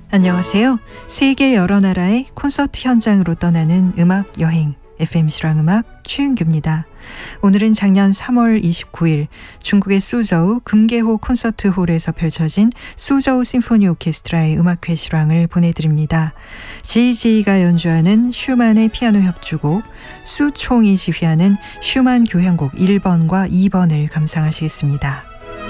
안녕하세요. 세계 여러 나라의 콘서트 현장으로 떠나는 음악 여행 FM 실황음악 최은규입니다. 오늘은 작년 3월 29일 중국의 수저우 금계호 콘서트홀에서 펼쳐진 수저우 심포니 오케스트라의 음악회 실황을 보내드립니다. 지지가 연주하는 슈만의 피아노 협주곡, 수총이 지휘하는 슈만 교향곡 1번과 2번을 감상하시겠습니다.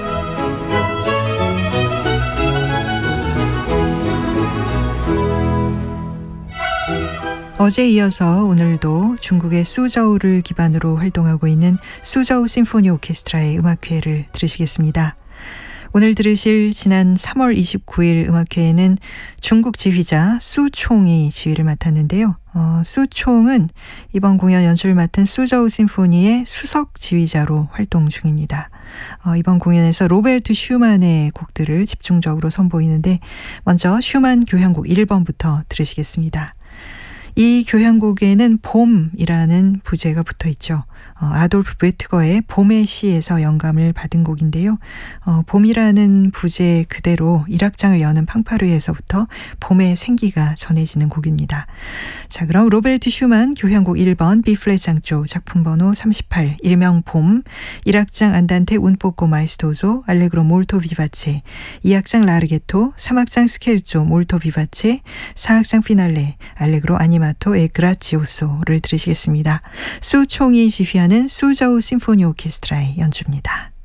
어제에 이어서 오늘도 중국의 수저우를 기반으로 활동하고 있는 수저우 심포니 오케스트라의 음악회를 들으시겠습니다. 오늘 들으실 지난 3월 29일 음악회에는 중국 지휘자 수총이 지휘를 맡았는데요. 수총은 이번 공연 연주를 맡은 수저우 심포니의 수석 지휘자로 활동 중입니다. 이번 공연에서 로베르트 슈만의 곡들을 집중적으로 선보이는데 먼저 슈만 교향곡 1번부터 들으시겠습니다. 이 교향곡에는 봄이라는 부제가 붙어 있죠. 아돌프 베트거의 봄의 시에서 영감을 받은 곡인데요. 봄이라는 부제 그대로 1악장을 여는 팡파르에서부터 봄의 생기가 전해지는 곡입니다. 자, 그럼 로베르트 슈만 교향곡 1번 B플랫 장조 작품 번호 38 일명 봄 1악장 안단테 운포코 마이스토소 알레그로 몰토 비바체 2악장 라르게토 3악장 스케르조 몰토 비바체 4악장 피날레 알레그로 아니마토 에 그라치오소를 들으시겠습니다. 수총이 지휘하는 수저우 심포니 오케스트라의 연주입니다.